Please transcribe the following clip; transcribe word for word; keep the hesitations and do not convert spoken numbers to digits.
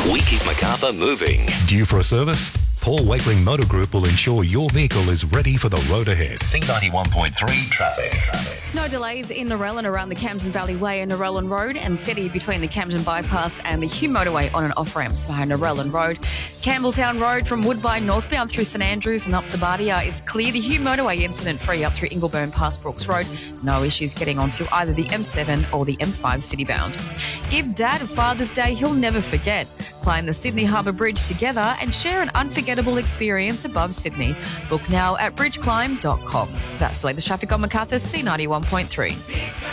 We keep Macarthur moving. Due for a service? Paul Wakeling Motor Group will ensure your vehicle is ready for the road ahead. C ninety-one point three traffic. No delays in Narellan around the Camden Valley Way and Narellan Road, and steady between the Camden Bypass and the Hume Motorway on and off ramps behind Narellan Road. Campbelltown Road from Woodbine northbound through St Andrews and up to Bardia is clear. The Hume Motorway incident free up through Ingleburn past Brooks Road. No issues getting onto either the M seven or the M five citybound. Give Dad a Father's Day he'll never forget. Climb the Sydney Harbour Bridge together and share an unforgettable experience above Sydney. Book now at bridge climb dot com. That's the latest traffic on Macarthur's C ninety-one point three.